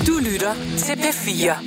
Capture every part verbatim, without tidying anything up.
Du lytter til P fire.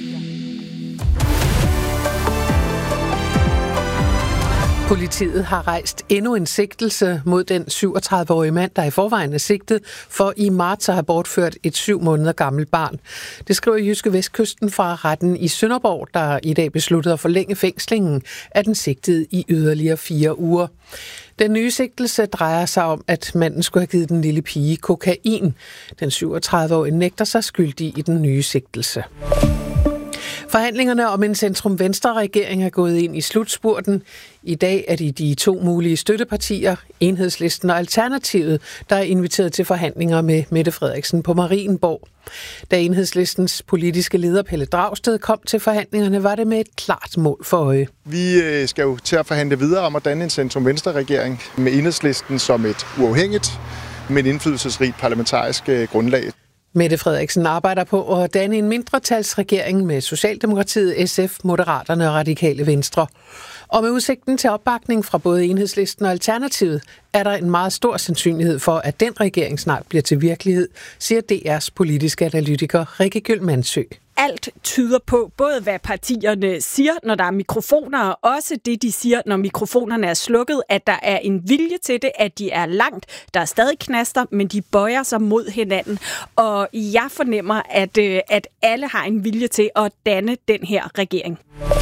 Politiet har rejst endnu en sigtelse mod den syvogtredive-årige mand, der i forvejen er sigtet for i marts at have bortført et syv måneder gammelt barn. Det skriver Jyske Vestkysten fra retten i Sønderborg, der i dag besluttede at forlænge fængslingen af den sigtede i yderligere fire uger. Den nye sigtelse drejer sig om, at manden skulle have givet den lille pige kokain. Den syvogtredive-årige nægter sig skyldig i den nye sigtelse. Forhandlingerne om en centrum-venstre-regering er gået ind i slutspurten. I dag er det de to mulige støttepartier, Enhedslisten og Alternativet, der er inviteret til forhandlinger med Mette Frederiksen på Marienborg. Da Enhedslistens politiske leder Pelle Dragsted kom til forhandlingerne, var det med et klart mål for øje. Vi skal jo til at forhandle videre om at danne en centrum-venstre-regering med Enhedslisten som et uafhængigt, men indflydelsesrigt parlamentarisk grundlag. Mette Frederiksen arbejder på at danne en mindretalsregering med Socialdemokratiet, S F, Moderaterne og Radikale Venstre. Og med udsigten til opbakning fra både Enhedslisten og Alternativet, er der en meget stor sandsynlighed for, at den regering snart bliver til virkelighed, siger D R's politiske analytiker Rikke Gyld-Mandsø. Alt tyder på, både hvad partierne siger, når der er mikrofoner, og også det, de siger, når mikrofonerne er slukket, at der er en vilje til det, at de er langt. Der er stadig knaster, men de bøjer sig mod hinanden. Og jeg fornemmer, at, at alle har en vilje til at danne den her regering.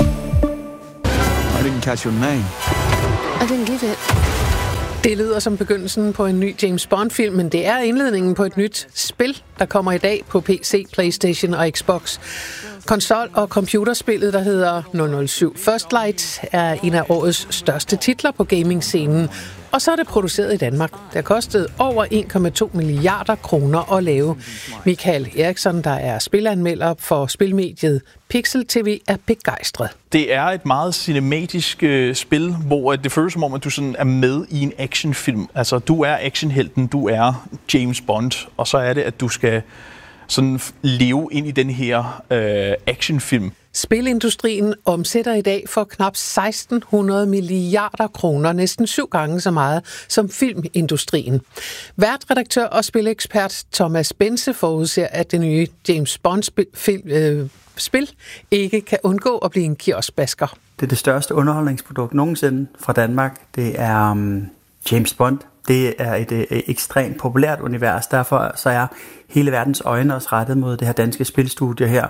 I didn't catch your name. I didn't give it. Det lyder som begyndelsen på en ny James Bond-film, men det er indledningen på et nyt spil, der kommer i dag på P C, PlayStation og Xbox. Konsol- og computerspillet, der hedder nul nul syv First Light, er en af årets største titler på gaming-scenen. Og så er det produceret i Danmark. Det har kostet over en komma to milliarder kroner at lave. Michael Eriksson, der er spilanmelder for spilmediet Pixel T V, er begejstret. Det er et meget cinematisk øh, spil, hvor det føles som om, at du sådan er med i en actionfilm. Altså, du er actionhelten, du er James Bond, og så er det, at du skal sådan leve ind i den her øh, actionfilm. Spilindustrien omsætter i dag for knap seksten hundrede milliarder kroner, næsten syv gange så meget som filmindustrien. Værtredaktør og spilekspert Thomas Bense forudser, at det nye James Bond-spil øh, spil ikke kan undgå at blive en kioskbasker. Det er det største underholdningsprodukt nogensinde fra Danmark. Det er um, James Bond. Det er et, et, et ekstremt populært univers. Derfor så er hele verdens øjne også rettet mod det her danske spilstudie her.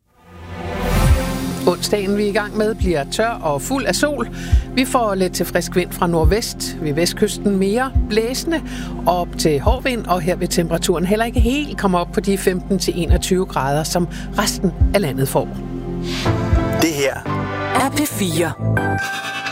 Onsdagen, vi er i gang med, bliver tør og fuld af sol. Vi får lidt til frisk vind fra nordvest, ved vestkysten mere blæsende, op til hård vind, og her vil temperaturen heller ikke helt komme op på de femten til enogtyve grader, som resten af landet får. Det her er P fire.